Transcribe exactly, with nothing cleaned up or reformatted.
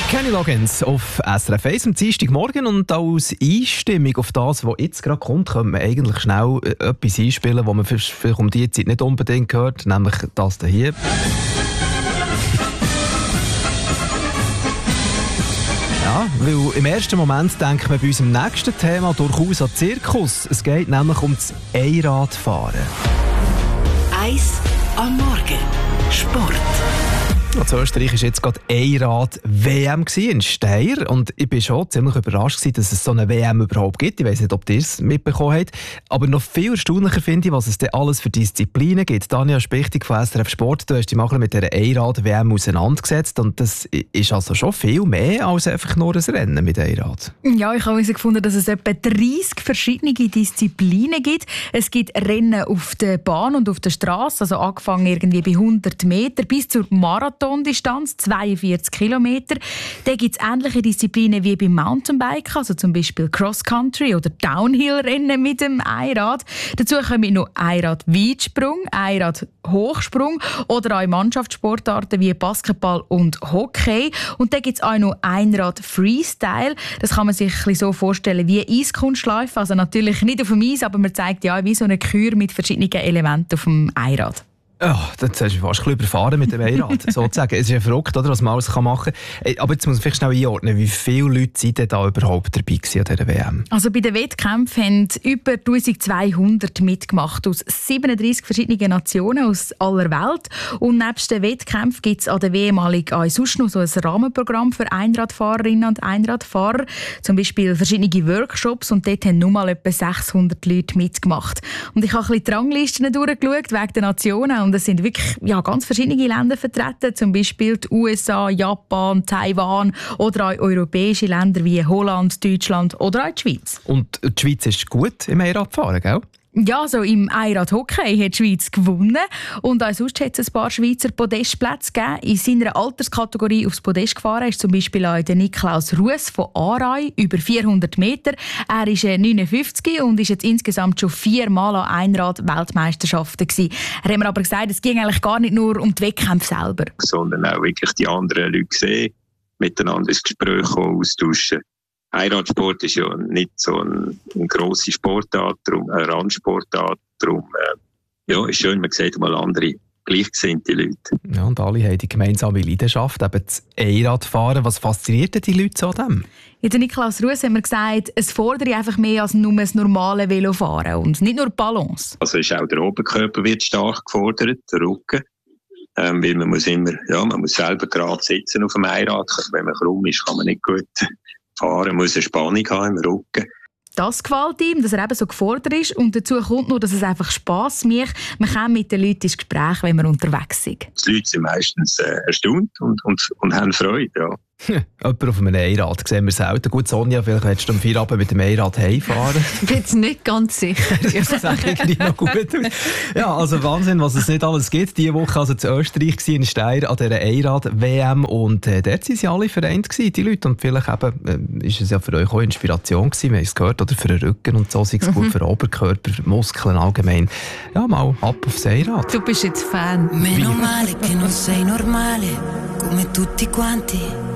Kenny Loggins auf S R F eins am Dienstagmorgen, und als Einstimmung auf das, was jetzt gerade kommt, können wir eigentlich schnell etwas einspielen, das man vielleicht um diese Zeit nicht unbedingt hört, nämlich das hier. Ja, weil im ersten Moment denkt man bei unserem nächsten Thema durchaus an Zirkus. Es geht nämlich um das Einradfahren. Eins am Morgen. Sport. In Österreich war jetzt gerade Einrad-W M in Steyr, und ich war schon ziemlich überrascht, dass es so eine W M überhaupt gibt. Ich weiss nicht, ob ihr es mitbekommen habt. Aber noch viel erstaunlicher finde ich, was es denn alles für Disziplinen gibt. Daniel Spichtig von S R F Sport, du hast dich mal mit dieser Einrad-W M auseinandergesetzt, und das ist also schon viel mehr als einfach nur ein Rennen mit Einrad. Ja, ich habe herausgefunden, dass es etwa dreißig verschiedene Disziplinen gibt. Es gibt Rennen auf der Bahn und auf der Straße, also angefangen irgendwie bei hundert Meter bis zur Marathon. Distanz, zweiundvierzig Kilometer. Da gibt es ähnliche Disziplinen wie beim Mountainbiken, also zum Beispiel Cross-Country oder Downhill-Rennen mit dem Einrad. Dazu kommen noch Einrad-Weitsprung, Einrad-Hochsprung oder auch Mannschaftssportarten wie Basketball und Hockey. Und dann gibt es auch noch Einrad-Freestyle. Das kann man sich ein bisschen so vorstellen wie Eiskunstläufe, also natürlich nicht auf dem Eis, aber man zeigt ja wie so eine Kür mit verschiedenen Elementen auf dem Einrad. Oh, das hast du fast ein bisschen überfahren mit dem Einrad, sozusagen. Es ist ja verrückt, oder, was man alles machen kann. Aber jetzt muss man vielleicht schnell einordnen, wie viele Leute sind denn da überhaupt dabei gewesen an dieser W M? Also bei den Wettkämpfen haben über eintausendzweihundert mitgemacht aus siebenunddreißig verschiedenen Nationen aus aller Welt. Und nebst den Wettkämpfen gibt es an der W M auch sonst noch so ein Rahmenprogramm für Einradfahrerinnen und Einradfahrer. Zum Beispiel verschiedene Workshops, und dort haben nur mal etwa sechshundert Leute mitgemacht. Und ich habe ein bisschen die Ranglisten durchgeschaut wegen der Nationen. Und es sind wirklich ja, ganz verschiedene Länder vertreten, zum Beispiel die U S A, Japan, Taiwan oder auch europäische Länder wie Holland, Deutschland oder auch die Schweiz. Und die Schweiz ist gut im Einradfahren, gell? Ja, so im Einrad-Hockey hat die Schweiz gewonnen. Und auch sonst hat es ein paar Schweizer Podestplätze gegeben. In seiner Alterskategorie aufs Podest gefahren ist zum Beispiel auch der Niklaus Ruess von Aarau, über vierhundert Meter. Er ist neunundfünfzig und ist jetzt insgesamt schon viermal an Einrad-Weltmeisterschaften gewesen. Er hat mir aber gesagt, es ging eigentlich gar nicht nur um die Wettkämpfe selber. Sondern auch wirklich die anderen Leute sehen, miteinander ins Gespräch austauschen. Einradsport ist ja nicht so eine, eine grosse Sportart, darum, eine Randsportart. Darum äh, ja, ist schön, man sieht mal andere gleichgesinnte Leute. Ja, und alle haben die gemeinsame Leidenschaft, eben das Einradfahren. Was fasziniert denn die Leute so an dem? Ja, der Niklaus Ruess hat mir gesagt, es fordert einfach mehr als nur das normale Velofahren und nicht nur Balance. Also ist auch der Oberkörper wird stark gefordert, der Rücken. Ähm, weil man muss immer, ja, man muss selber gerade sitzen auf dem Einrad. Wenn man krumm ist, kann man nicht gut fahren, muss eine Spannung haben im Rücken. Das gefällt ihm, dass er eben so gefordert ist. Und dazu kommt noch, dass es einfach Spass macht. Man kann mit den Leuten ins Gespräch, wenn man unterwegs ist. Die Leute sind meistens äh, erstaunt und, und, und haben Freude, ja. Jemand auf einem Einrad sehen wir selten. Gut, Sonja, vielleicht hättest du am Feierabend mit dem Einrad heimfahren. Ich bin jetzt nicht ganz sicher. Das sah irgendwie noch gut aus. Ja, also Wahnsinn, was es nicht alles gibt. Diese Woche also in Österreich in Steyr an dieser Einrad-W M, und äh, dort waren sie alle vereint gewesen, die Leute. Und vielleicht eben, äh, ist es ja für euch auch Inspiration gewesen, wir haben es gehört, oder für den Rücken und so, sei es gut für den Oberkörper, für Muskeln allgemein. Ja, mal ab aufs Einrad. Du bist jetzt Fan. Meno male che non sei normale, come tutti quanti.